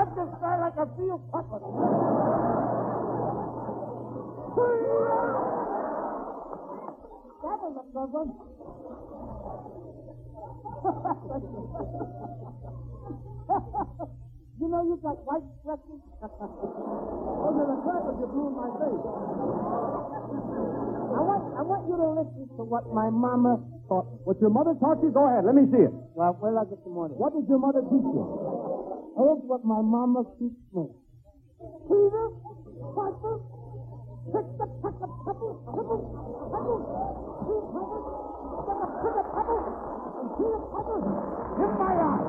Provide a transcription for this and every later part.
shot this guy like a field puppet. That was a good one. You know you got white stretches? Those are the crackers you blew in my face. I want you to listen to what my mama taught me. What your mother taught you? Go ahead. Let me see it. Well, wait till I get the morning. What did your mother teach you? Here's what my mama teach me. Peter, Piper, pick the pepper, pepper, pepper, pepper, two peppers, then a pick of pepper, and Peter Piper in my eye.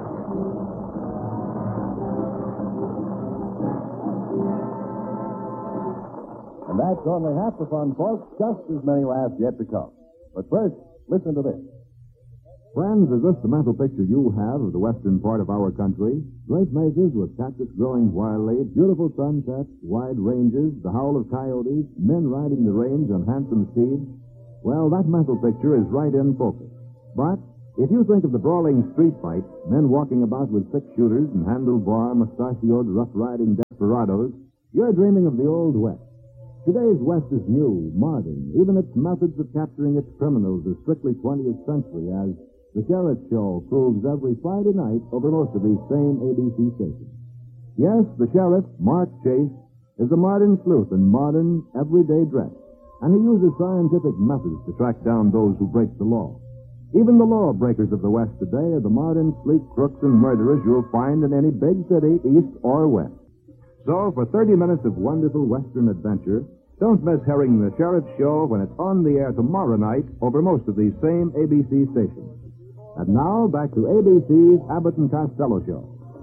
And that's only half the fun, folks. Just as many laughs yet to come. But first, listen to this. Friends, is this the mental picture you have of the western part of our country? Great mesas with cactus growing wildly, beautiful sunsets, wide ranges, the howl of coyotes, men riding the range on handsome steeds. Well, that mental picture is right in focus. But if you think of the brawling street fight, men walking about with six-shooters and handlebar, mustachioed, rough-riding desperados, you're dreaming of the Old West. Today's West is new, modern. Even its methods of capturing its criminals are strictly 20th century, as The Sheriff Show proves every Friday night over most of these same ABC stations. Yes, the Sheriff, Mark Chase, is a modern sleuth in modern, everyday dress, and he uses scientific methods to track down those who break the law. Even the lawbreakers of the West today are the modern, sleek crooks and murderers you'll find in any big city, east or west. So, for 30 minutes of wonderful Western adventure, don't miss hearing the Sheriff Show when it's on the air tomorrow night over most of these same ABC stations. And now, back to ABC's Abbott and Costello Show.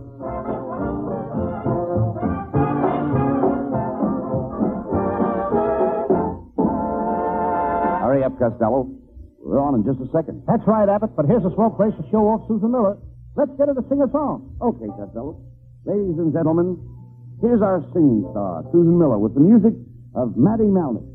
Hurry up, Costello. We're on in just a second. That's right, Abbott, but here's a smoke race to show off Susan Miller. Let's get her to sing a song. Okay, Costello. Ladies and gentlemen, here's our singing star, Susan Miller, with the music of Matty Malnick.